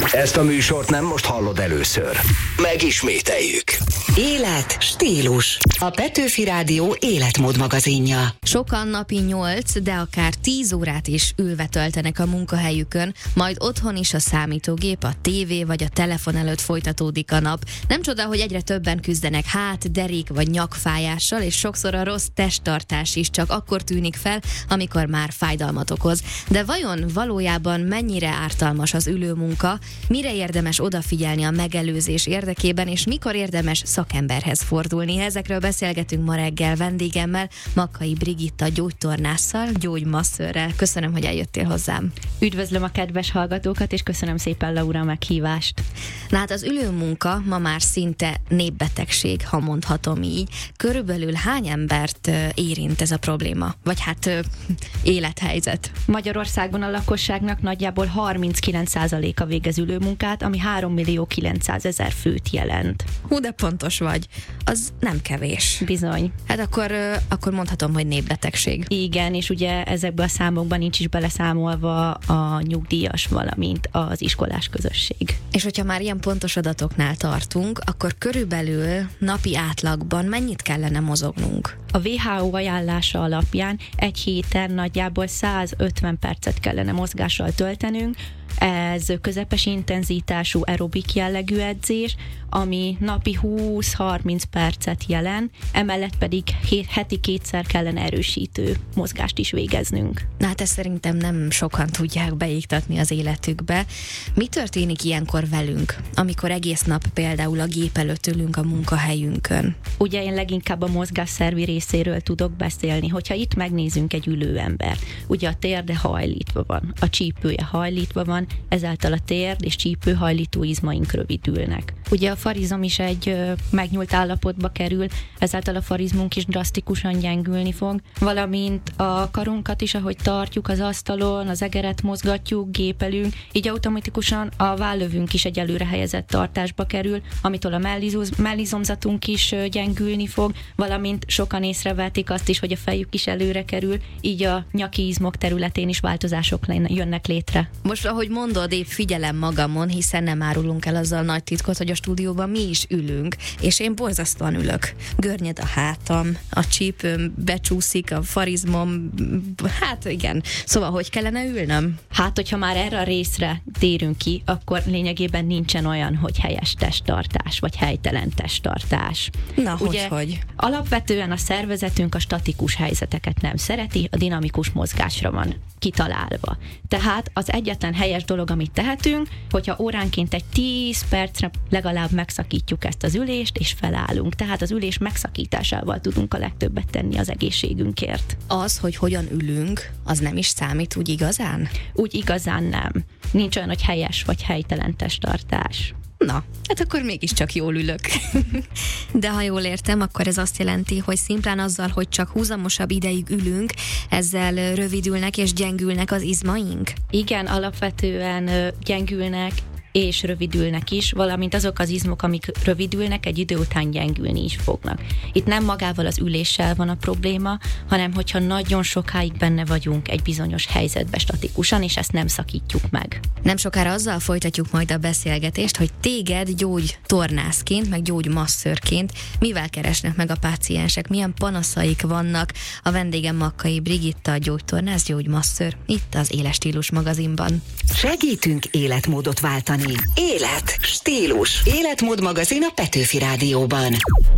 Ezt a műsort nem most hallod először. Megismételjük. Élet, stílus. A Petőfi Rádió életmód magazinja. Sokan napi 8, de akár 10 órát is ülve töltenek a munkahelyükön, majd otthon is a számítógép, a tévé vagy a telefon előtt folytatódik a nap. Nem csoda, hogy egyre többen küzdenek derék vagy nyakfájással, és sokszor a rossz testtartás is csak akkor tűnik fel, amikor már fájdalmat okoz. De vajon valójában mennyire ártalmas az ülőmunka, mire érdemes odafigyelni a megelőzés érdekében, és mikor érdemes szakemberhez fordulni? Ezekről beszélgetünk ma reggel vendégemmel, Makkai Brigitta gyógytornásszal, gyógymasszörrel. Köszönöm, hogy eljöttél hozzám. Üdvözlöm a kedves hallgatókat, és köszönöm szépen, Laura, a meghívást. Na hát az ülőmunka ma már szinte népbetegség, ha mondhatom így. Körülbelül hány embert érint ez a probléma? Vagy élethelyzet? Magyarországon a lakosságnak nagyjából 39%-a végez ülőmunkát, ami 3.900.000 főt jelent. Hú, de pontos vagy. Az nem kevés. Bizony. Hát akkor mondhatom, hogy népbetegség. Igen, és ugye ezekben a számokban nincs is beleszámolva a nyugdíjas, valamint az iskolás közösség. És hogyha már ilyen pontos adatoknál tartunk, akkor körülbelül napi átlagban mennyit kellene mozognunk? A WHO ajánlása alapján egy héten nagyjából 150 percet kellene mozgással töltenünk. Ez közepes intenzitású aerobik jellegű edzés, ami napi 20-30 percet jelent, emellett pedig heti 2-szer kellene erősítő mozgást is végeznünk. Na hát ezt szerintem nem sokan tudják beiktatni az életükbe. Mi történik ilyenkor velünk, amikor egész nap például a gép előtt ülünk a munkahelyünkön? Ugye én leginkább a mozgásszervi részéről tudok beszélni, hogyha itt megnézünk egy ülő embert, ugye a térde hajlítva van, a csípője hajlítva van, ezáltal a térd és csípőhajlító izmaink rövidülnek. Ugye a farizom is egy megnyúlt állapotba kerül, ezáltal a farizmunk is drasztikusan gyengülni fog, valamint a karunkat is, ahogy tartjuk az asztalon, az egeret mozgatjuk, gépelünk, így automatikusan a vállövünk is egy előre helyezett tartásba kerül, amitől a mellizomzatunk is gyengülni fog, valamint sokan észrevették azt is, hogy a fejük is előre kerül, így a nyaki izmok területén is változások jönnek létre. Most, ahogy mondod, épp figyelem magamon, hiszen nem árulunk el azzal nagy titkot, hogy a stúdióban mi is ülünk, és én borzasztóan ülök. Görnyed a hátam, a csípőm becsúszik, a farizmom, hát igen. Szóval, hogy kellene ülnöm? Hát, hogyha már erre a részre térünk ki, akkor lényegében nincsen olyan, hogy helyes testtartás, vagy helytelen testtartás. Na, ugye, hogy? Alapvetően a szervezetünk a statikus helyzeteket nem szereti, a dinamikus mozgásra van kitalálva. Tehát az egyetlen helyes dolog, amit tehetünk, hogyha óránként egy 10 percre legalább megszakítjuk ezt az ülést, és felállunk. Tehát az ülés megszakításával tudunk a legtöbbet tenni az egészségünkért. Az, hogy hogyan ülünk, az nem is számít úgy igazán? Úgy igazán nem. Nincs olyan, hogy helyes vagy helytelen testtartás. Na, hát akkor mégiscsak jól ülök. De ha jól értem, akkor ez azt jelenti, hogy szimplán azzal, hogy csak húzamosabb ideig ülünk, ezzel rövidülnek és gyengülnek az izmaink? Igen, alapvetően gyengülnek és rövidülnek is, valamint azok az izmok, amik rövidülnek, egy idő után gyengülni is fognak. Itt nem magával az üléssel van a probléma, hanem hogyha nagyon sokáig benne vagyunk egy bizonyos helyzetbe statikusan, és ezt nem szakítjuk meg. Nem sokára azzal folytatjuk majd a beszélgetést, hogy téged gyógytornászként, meg gyógymasszörként mivel keresnek meg a páciensek, milyen panaszaik vannak. A vendégem Makkai Brigitta, a gyógytornász, gyógymasször, itt az Éles Stílus magazinban. Segítünk életmódot váltani. Élet, stílus. Életmód magazin a Petőfi Rádióban.